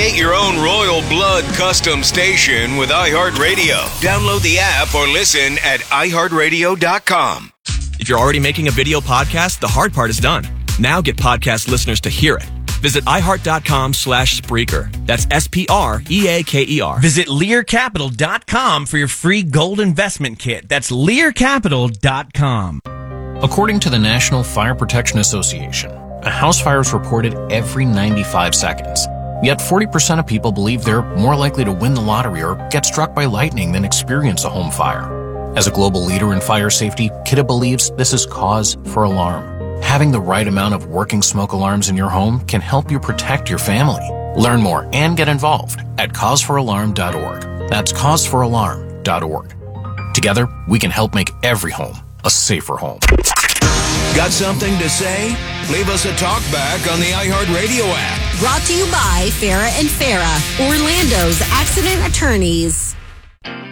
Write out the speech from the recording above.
Create your own Royal Blood custom station with iHeartRadio. Download the app or listen at iHeartRadio.com. If you're already making a video podcast, the hard part is done. Now get podcast listeners to hear it. Visit iHeart.com/Spreaker. That's SPREAKER. Visit LearCapital.com for your free gold investment kit. That's LearCapital.com. According to the National Fire Protection Association, a house fire is reported every 95 seconds. Yet 40% of people believe they're more likely to win the lottery or get struck by lightning than experience a home fire. As a global leader in fire safety, Kidde believes this is cause for alarm. Having the right amount of working smoke alarms in your home can help you protect your family. Learn more and get involved at causefораlarm.org. That's causefораlarm.org. Together, we can help make every home a safer home. Got something to say? Leave us a talk back on the iHeartRadio app. Brought to you by Farah and Farah, Orlando's accident attorneys.